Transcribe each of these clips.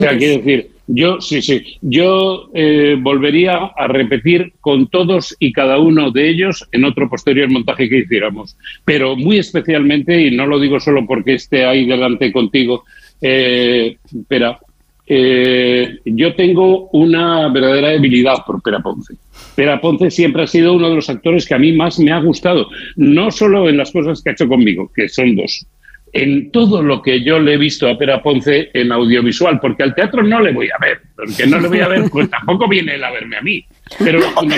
sea, quiero decir, yo volvería a repetir con todos y cada uno de ellos en otro posterior montaje que hiciéramos, pero muy especialmente, y no lo digo solo porque esté ahí delante contigo, yo tengo una verdadera debilidad por Pere Ponce. Pere Ponce siempre ha sido uno de los actores que a mí más me ha gustado, no solo en las cosas que ha hecho conmigo, que son dos, en todo lo que yo le he visto a Pere Ponce en audiovisual, porque al teatro no le voy a ver, porque no le voy a ver, pues tampoco viene él a verme a mí, pero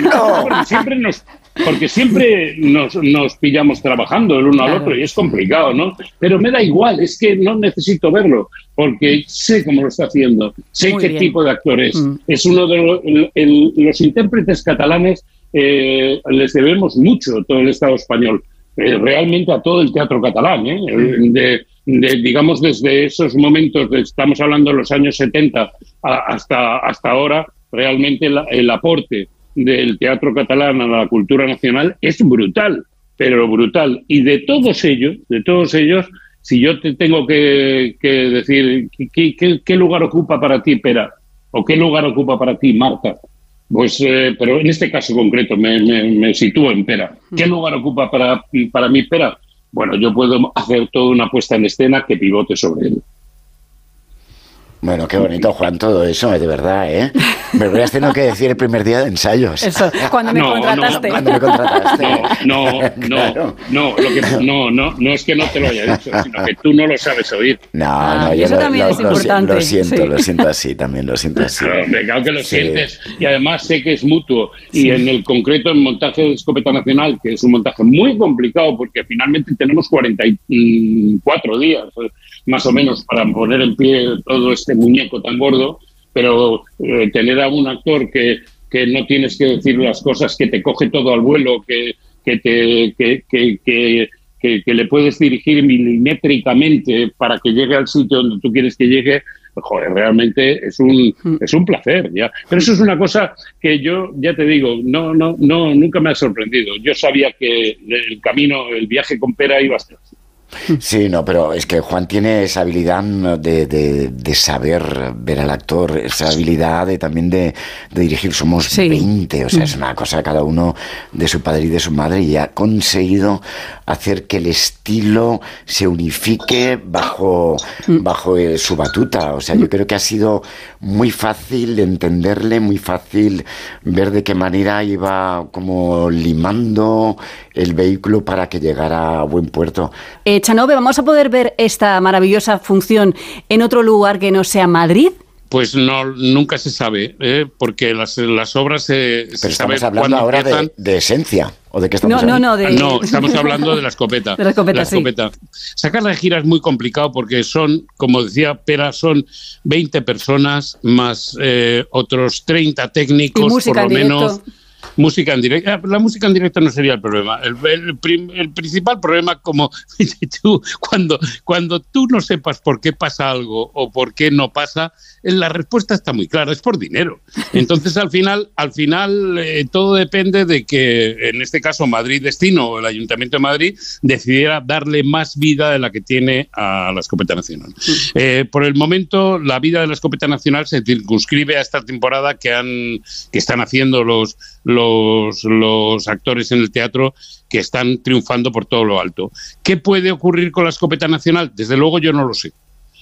porque siempre nos pillamos trabajando el uno al otro y es complicado, ¿no? Pero me da igual, es que no necesito verlo, porque sé cómo lo está haciendo, sé qué tipo de actor es. Es uno de los intérpretes catalanes, les debemos mucho todo el Estado español, realmente a todo el teatro catalán, digamos desde esos momentos, estamos hablando de los años 70 hasta ahora, realmente el aporte del teatro catalán a la cultura nacional es brutal, pero brutal. Y de todos ellos, si yo te tengo que decir ¿qué lugar ocupa para ti Pere? ¿O qué lugar ocupa para ti Marta? Pues, pero en este caso concreto me sitúo en Pere. ¿Qué lugar ocupa para mí Pere? Bueno, yo puedo hacer toda una puesta en escena que pivote sobre él. Bueno, qué bonito, Juan, todo eso, de verdad, ¿eh? Me hubieras tenido que decir el primer día de ensayos. Eso, cuando me contrataste. Cuando me contrataste. No es que no te lo haya dicho, sino que tú no lo sabes oír. No, eso también es importante. Lo siento así, también lo siento así. Claro que lo sientes, y además sé que es mutuo, y en el concreto en montaje de Escopeta Nacional, que es un montaje muy complicado, porque finalmente tenemos 44 días, más o menos, para poner en pie todo este muñeco tan gordo, pero tener a un actor que no tienes que decir las cosas, que te coge todo al vuelo, que le puedes dirigir milimétricamente para que llegue al sitio donde tú quieres que llegue, joder, realmente es un placer, ya. Pero eso es una cosa que yo, ya te digo, nunca me ha sorprendido. Yo sabía que el viaje con Pere iba a ser así. Sí, no, pero es que Juan tiene esa habilidad de saber ver al actor, esa habilidad también de dirigir. Somos 20, o sea, es una cosa cada uno de su padre y de su madre, y ha conseguido hacer que el estilo se unifique bajo su batuta. O sea, yo creo que ha sido muy fácil entenderle, muy fácil ver de qué manera iba como limando el vehículo para que llegara a buen puerto. Chanove, ¿vamos a poder ver esta maravillosa función en otro lugar que no sea Madrid? Pues nunca se sabe, porque las obras Pero estamos hablando ahora de esencia, ¿o de qué estamos hablando? No, estamos hablando de la Escopeta. De la Escopeta. Sacarla de gira es muy complicado porque son, como decía Pere, son 20 personas más otros 30 técnicos, por lo menos. Música en directo. La música en directo no sería el problema. El principal problema, como tú, cuando tú no sepas por qué pasa algo o por qué no pasa, la respuesta está muy clara, es por dinero. Entonces, al final todo depende de que, en este caso, Madrid Destino o el Ayuntamiento de Madrid decidiera darle más vida de la que tiene a la Escopeta Nacional. Por el momento, la vida de la Escopeta Nacional se circunscribe a esta temporada que están haciendo los actores en el teatro, que están triunfando por todo lo alto. ¿Qué puede ocurrir con la Escopeta Nacional? Desde luego yo no lo sé.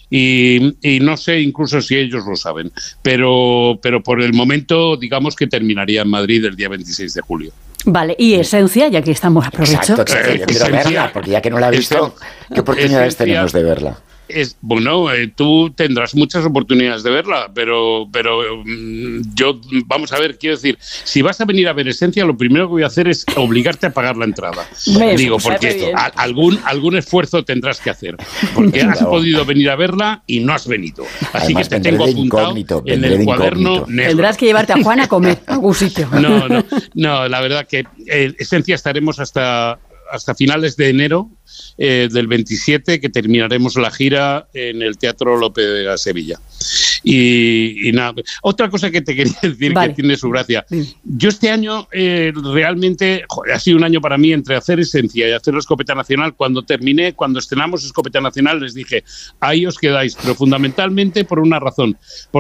Y no sé incluso si ellos lo saben. Pero por el momento, digamos que terminaría en Madrid el día 26 de julio. Vale, y Esencia, ya que estamos, aprovecho. Exacto, yo quiero verla, porque ya que no la he visto, ¿qué oportunidades tenemos de verla? Tú tendrás muchas oportunidades de verla, pero yo, vamos a ver, quiero decir, si vas a venir a ver Esencia, lo primero que voy a hacer es obligarte a pagar la entrada. Porque algún esfuerzo tendrás que hacer, porque has podido venir a verla y no has venido. Así además, que te tengo apuntado en el cuaderno negro. Tendrás que llevarte a Juan a comer a algún sitio. No, la verdad que Esencia estaremos hasta finales de enero del 27, que terminaremos la gira en el Teatro Lope de la Sevilla. Y nada, otra cosa que te quería decir, que tiene su gracia. Yo este año realmente, ha sido un año para mí entre hacer Esencia y hacer la Escopeta Nacional. Cuando estrenamos Escopeta Nacional les dije, ahí os quedáis, pero fundamentalmente por una razón,